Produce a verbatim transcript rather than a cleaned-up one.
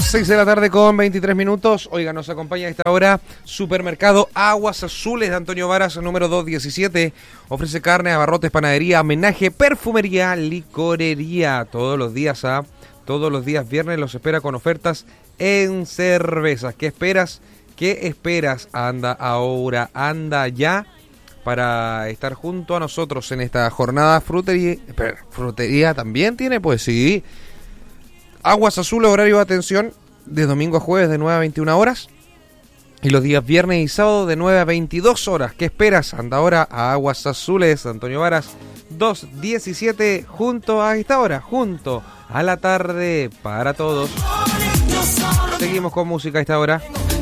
seis de la tarde con veintitrés minutos. Oiga, nos acompaña a esta hora Supermercado Aguas Azules de Antonio Varas, número doscientos diecisiete. Ofrece carne, abarrotes, panadería, homenaje, perfumería, licorería. Todos los días a todos los días viernes los espera con ofertas en cervezas. ¿Qué esperas? ¿Qué esperas? Anda ahora, anda ya para estar junto a nosotros en esta jornada. Frutería, frutería también tiene, pues sí. Aguas Azules, horario de atención de domingo a jueves de nueve a veintiuna horas. Y los días viernes y sábado de nueve a veintidós horas. ¿Qué esperas? Anda ahora a Aguas Azules, Antonio Varas, doscientos diecisiete, junto a esta hora, junto a la tarde para todos. Seguimos con música a esta hora.